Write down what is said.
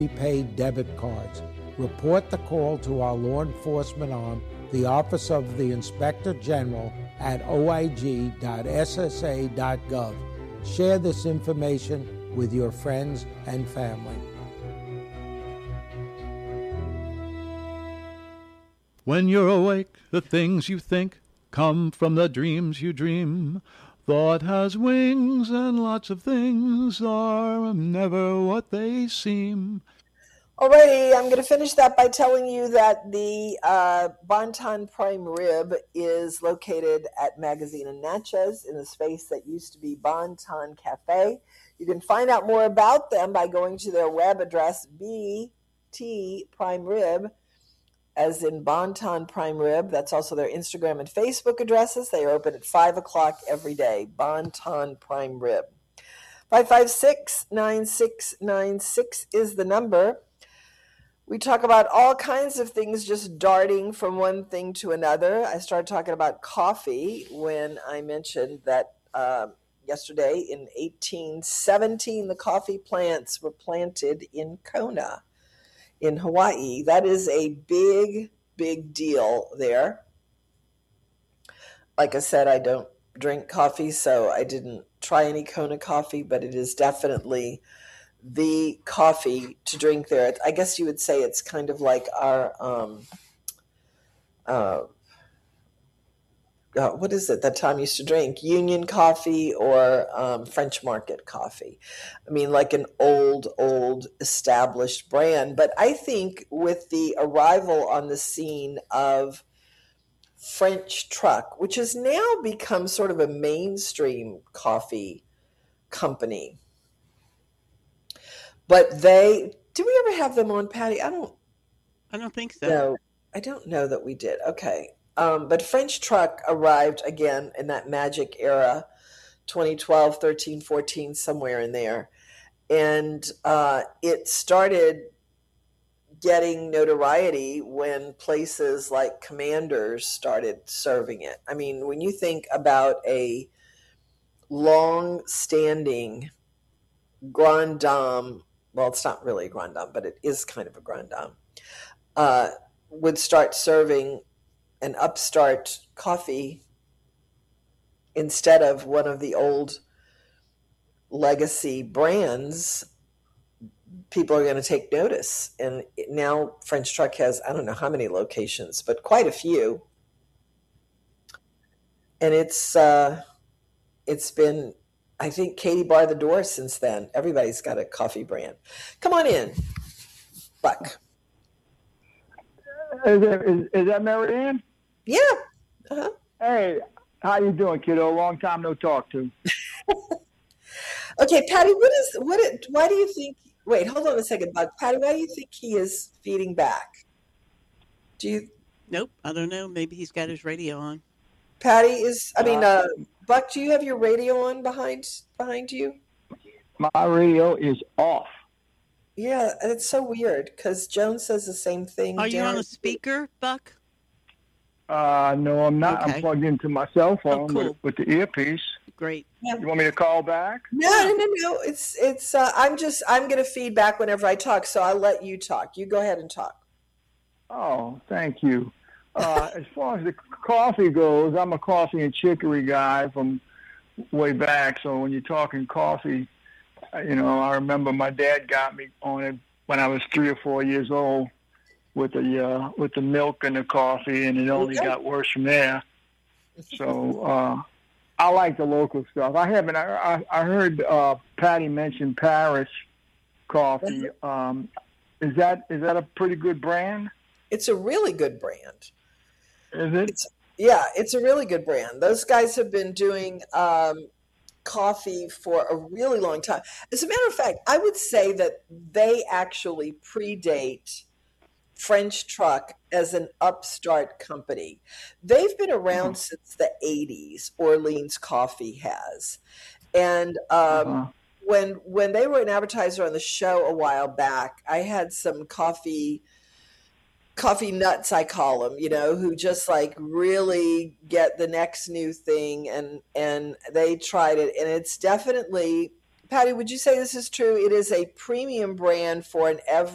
prepaid debit cards. Report the call to our law enforcement arm, the Office of the Inspector General, at oig.ssa.gov. Share this information with your friends and family. When you're awake, the things you think come from the dreams you dream. Thought has wings and lots of things are never what they seem. Alrighty, I'm going to finish that by telling you that the Bon Ton Prime Rib is located at Magazine and Natchez in the space that used to be Bon Ton Cafe. You can find out more about them by going to their web address, BT Prime Rib, as in Bon Ton Prime Rib. That's also their Instagram and Facebook addresses. They are open at 5 o'clock every day. Bon Ton Prime Rib. 556-9696 is the number. We talk about all kinds of things just darting from one thing to another. I started talking about coffee when I mentioned that yesterday in 1817, the coffee plants were planted in Kona in Hawaii. That is a big, big deal there. Like I said, I don't drink coffee, so I didn't try any Kona coffee, but it is definitely the coffee to drink there. I guess you would say it's kind of like our what is it that Tom used to drink? Union coffee or French Market coffee. I mean, like an old established brand. But I think with the arrival on the scene of French Truck, which has now become sort of a mainstream coffee company. But did we ever have them on, Patty? I don't think so. No, I don't know that we did. Okay. But French Truck arrived again in that magic era, 2012, 13, 14, somewhere in there. And it started getting notoriety when places like Commander's started serving it. I mean, when you think about a long-standing Grand Dame, well, it's not really a Grand Dame, but it is kind of a Grand Dame, would start serving an upstart coffee instead of one of the old legacy brands, people are going to take notice. And now French Truck has, I don't know how many locations, but quite a few. And it's been, I think, Katie barred the door since then. Everybody's got a coffee brand. Come on in, Buck. Is that Marianne? Yeah. Uh-huh. Hey, how you doing, kiddo? Long time no talk to. Okay, Patty, why do you think, wait, hold on a second, Buck. Patty, why do you think he is feeding back? Nope, I don't know. Maybe he's got his radio on. Patty Buck, do you have your radio on behind you? My radio is off. Yeah, it's so weird because Joan says the same thing. Are you on a speaker, Buck? No, I'm not. Okay. I'm plugged into my cell phone with the earpiece. Great. Yeah. You want me to call back? No. It's I'm going to feed back whenever I talk, so I'll let you talk. You go ahead and talk. Oh, thank you. As far as the coffee goes, I'm a coffee and chicory guy from way back. So when you're talking coffee, I remember my dad got me on it when I was 3 or 4 years old with the milk and the coffee, and it only got worse from there. So I like the local stuff. I heard Patty mention Paris coffee. Is that a pretty good brand? It's a really good brand. Is it? It's a really good brand. Those guys have been doing coffee for a really long time. As a matter of fact, I would say that they actually predate French Truck as an upstart company. They've been around since the 80s, Orleans Coffee has. And when they were an advertiser on the show a while back, I had some coffee nuts, I call them, who just like really get the next new thing, and they tried it, and it's definitely, Patty, would you say this is true? It is a premium brand for an